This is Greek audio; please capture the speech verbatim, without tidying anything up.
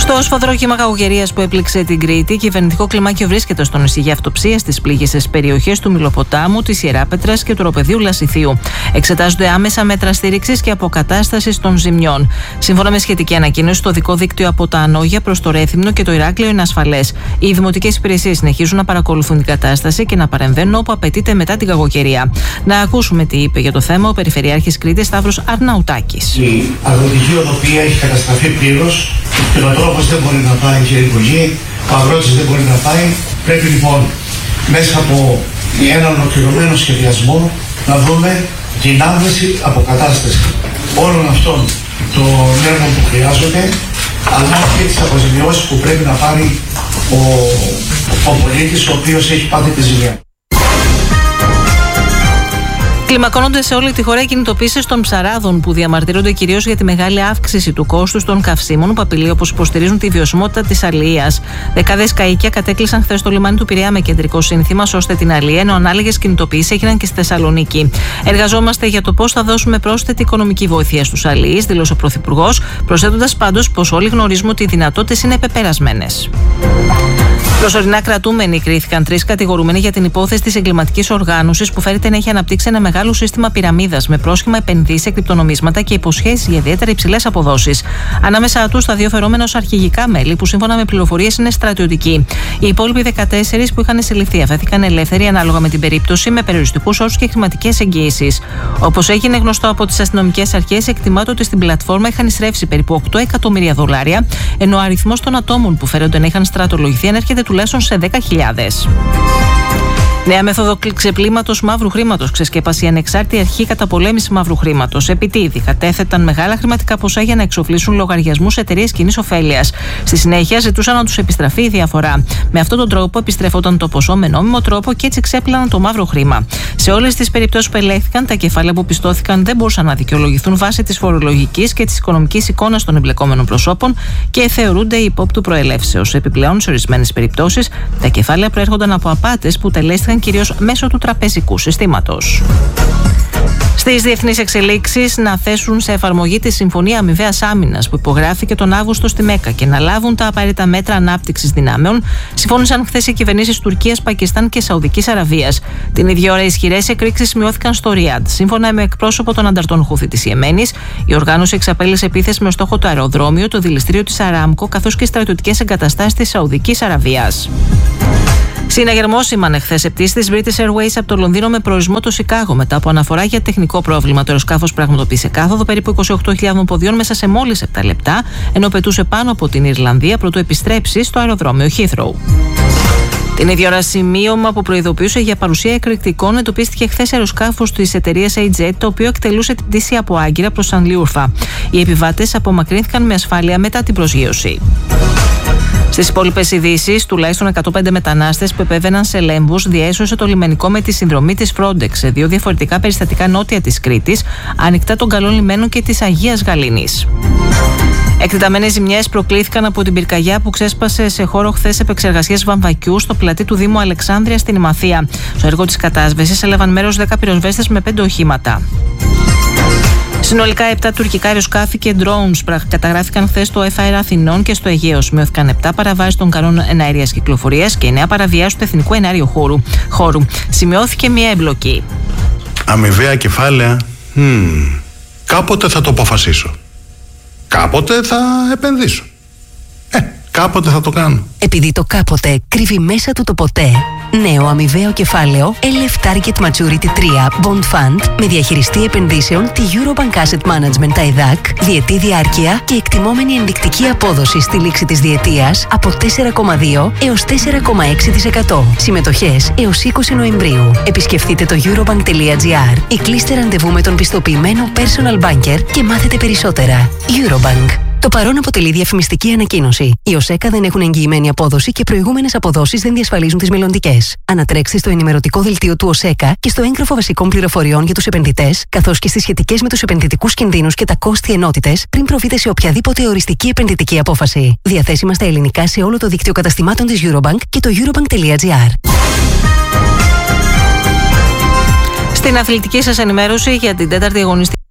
Στο σφοδρόκυμα κακοκαιρίας που έπληξε την Κρήτη, κυβερνητικό κλιμάκιο βρίσκεται στο νησί για αυτοψία στις πλήγισσες περιοχές του Μυλοποτάμου, της Ιεράπετρας και του Οροπεδίου Λασιθίου. Εξετάζονται άμεσα μέτρα στήριξης και αποκατάστασης των ζημιών. Σύμφωνα με σχετική ανακοίνωση, το οδικό δίκτυο από τα Ανόγια προς το Ρέθυμνο και το Ηράκλειο είναι ασφαλές. Οι δημοτικές υπηρεσίες συνεχίζουν να παρακολουθούν την κατάσταση και να παρεμβαίνουν όπου απαιτείται μετά την κακοκαιρία. Να ακούσουμε τι είπε για το θέμα ο Περιφερειάρχης Κρήτης Σταύρος Αρναουτάκης. Η αγροτική οδοπία έχει καταστραφεί πλήρως και ο τρόπος δεν μπορεί να πάει, κύριε Υπουργέ, ο αγρότης δεν μπορεί να πάει. Πρέπει λοιπόν μέσα από έναν ολοκληρωμένο σχεδιασμό να δούμε την άμεση αποκατάσταση όλων αυτών των έργων που χρειάζονται, αλλά και τις αποζημιώσεις που πρέπει να πάρει ο, ο πολίτης ο οποίος έχει πάθει τη ζημιά. Κλιμακώνονται σε όλη τη χώρα οι κινητοποίησεις των ψαράδων που διαμαρτύρονται κυρίως για τη μεγάλη αύξηση του κόστους των καυσίμων που απειλεί, όπως υποστηρίζουν, τη βιωσιμότητα της αλληλείας. Δεκάδες καΐκια κατέκλυσαν χθες το λιμάνι του Πειραιά με κεντρικό σύνθημα «Σώστε την αλληλεία», ενώ ανάλογες κινητοποίησεις έγιναν και στη Θεσσαλονίκη. Εργαζόμαστε για το πώς θα δώσουμε πρόσθετη οικονομική βοήθεια στους αλληλείς, δήλωσε ο Πρωθυπουργός, προσθέτοντας πάντως πως όλοι γνωρίζουμε ότι οι δυνατότητες είναι πεπερασμένες. Προσωρινά κρατούμενοι κρίθηκαν τρεις κατηγορούμενοι για την υπόθεση της εγκληματικής οργάνωσης που φέρεται να έχει αναπτύξει ένα μεγάλο σύστημα πυραμίδας με πρόσχημα επενδύσεις σε κρυπτονομίσματα και υποσχέσεις για ιδιαίτερα υψηλές αποδόσεις. Ανάμεσα τους τα δύο φερόμενα ως αρχηγικά μέλη που σύμφωνα με πληροφορίες είναι στρατιωτικοί. Οι υπόλοιποι δεκατέσσερις που είχαν συλληφθεί αφέθηκαν ελεύθεροι ανάλογα με την περίπτωση με περιοριστικούς όρους και χρηματικές εγγύησεις. Όπως έγινε γνωστό από τις αστυνομικές αρχές, εκτιμάται ότι στην πλατφόρμα είχαν εισρεύσει περίπου οκτώ εκατομμύρια δολάρια, ενώ ο αριθμός των ατόμων που φέρονται να είχαν στρατολογηθεί ανέρχεται τουλάχιστον σε δέκα χιλιάδες. Νέα μέθοδο ξεπλήματος μαύρου χρήματος ξεσκέπασε η ανεξάρτητη αρχή καταπολέμηση μαύρου χρήματος. Επιτίδη κατέθεταν μεγάλα χρηματικά ποσά για να εξοφλήσουν λογαριασμούς εταιρείες κοινής ωφέλειας. Στη συνέχεια ζητούσαν να τους επιστραφεί η διαφορά. Με αυτόν τον τρόπο επιστρέφονταν το ποσό με νόμιμο τρόπο και έτσι ξέπλαναν το μαύρο χρήμα. Σε όλες τις περιπτώσεις που ελέγχθηκαν, τα κεφάλαια που πιστώθηκαν δεν μπορούσαν να δικαιολογηθούν βάσει της φορολογικής και της οικονομικής εικόνας των εμπλεκόμενων προσώπων και θεωρούνται υπόπτου προελεύσεως. Επιπλέον, σε ορισμένες περιπτώσεις, τα κεφάλαια προέρχονταν από απάτες που τελέστηκαν κυρίως μέσω του τραπεζικού συστήματος. Στις διεθνείς εξελίξεις, να θέσουν σε εφαρμογή τη Συμφωνία Αμοιβαίας Άμυνας που υπογράφηκε τον Αύγουστο στη Μέκκα και να λάβουν τα απαραίτητα μέτρα ανάπτυξης δυνάμεων, συμφώνησαν χθες οι κυβερνήσεις Τουρκίας, Πακιστάν και Σαουδικής Αραβίας. Την ίδια ώρα, ισχυρές εκρήξεις σημειώθηκαν στο Ριάντ. Σύμφωνα με εκπρόσωπο των ανταρτών Χούθη της Ιεμένης, η οργάνωση εξαπέλυσε επίθεση με στόχο το αεροδρόμιο, το δηληστήριο της Αράμκο καθώς και στρατιωτικές εγκαταστάσεις της Σαουδικής Αραβίας. Συναγερμό σήμανε χθες σε πτήση της British Airways από το Λονδίνο με προορισμό το Σικάγο μετά από αναφορά για τεχνικό πρόβλημα. Το αεροσκάφος πραγματοποίησε κάθοδο περίπου είκοσι οκτώ χιλιάδες ποδιών μέσα σε μόλις επτά λεπτά, ενώ πετούσε πάνω από την Ιρλανδία πρωτού επιστρέψει στο αεροδρόμιο Heathrow. Την ίδια ώρα, σημείωμα που προειδοποιούσε για παρουσία εκρηκτικών εντοπίστηκε χθες αεροσκάφος της εταιρείας έι τζετ, το οποίο εκτελούσε την πτήση από Άγκυρα προς Σανλιούρφα. Οι επιβάτες απομακρύνθηκαν με ασφάλεια μετά την προσγείωση. Στις υπόλοιπες ειδήσεις, τουλάχιστον εκατόν πέντε μετανάστες που επέβαιναν σε Λέμβους διέσωσε το λιμενικό με τη συνδρομή της Frontex σε δύο διαφορετικά περιστατικά νότια της Κρήτης, ανοιχτά των Καλών Λιμένων και της Αγίας Γαλήνης. Εκτεταμένες ζημιές προκλήθηκαν από την πυρκαγιά που ξέσπασε σε χώρο χθες επεξεργασίας βαμβακιού στο πλατή του Δήμου Αλεξάνδρεια στην Ημαθία. Στο έργο της κατάσβεσης έλαβαν μέρος δέκα πυροσβέστες με πέντε οχήματα. Συνολικά επτά τουρκικά αεροσκάφη και drones καταγράφηκαν χθες στο F A R Αθηνών και στο Αιγαίο. Σημειώθηκαν επτά παραβάσεις των κανόνων εναέριας κυκλοφορίας και εννέα παραβιάσεις του εθνικού εναέριου χώρου. χώρου. Σημειώθηκε μια εμπλοκή. Αμοιβαία κεφάλαια. Hmm. Κάποτε θα το αποφασίσω. Κάποτε θα επενδύσω. Ε, κάποτε θα το κάνω. Επειδή το κάποτε κρύβει μέσα του το ποτέ, νέο αμοιβαίο κεφάλαιο L F Target Maturity τρία Bond Fund με διαχειριστή επενδύσεων τη Eurobank Asset Management τα ΕΔΑΚ, διετή διάρκεια και εκτιμόμενη ενδεικτική απόδοση στη λήξη της διετίας από τέσσερα κόμμα δύο έως τέσσερα κόμμα έξι τοις εκατό. Συμμετοχές έως είκοσι Νοεμβρίου. Επισκεφτείτε το eurobank.gr ή κλείστε ραντεβού με τον πιστοποιημένο personal banker και μάθετε περισσότερα. Eurobank. Το παρόν αποτελεί διαφημιστική ανακοίνωση. Οι ΟΣΕΚΑ δεν έχουν εγγυημένη απόδοση και προηγούμενες αποδόσεις δεν διασφαλίζουν τις μελλοντικές. Ανατρέξτε στο ενημερωτικό δελτίο του ΟΣΕΚΑ και στο έγγραφο βασικών πληροφοριών για τους επενδυτές, καθώς και στις σχετικές με τους επενδυτικούς κινδύνους και τα κόστη ενότητες, πριν προβείτε σε οποιαδήποτε οριστική επενδυτική απόφαση. Διαθέσιμα στα ελληνικά σε όλο το δίκτυο καταστημάτων της Eurobank και το eurobank.gr. Στην αθλητική σας ενημέρωση για την τέταρτη αγωνιστική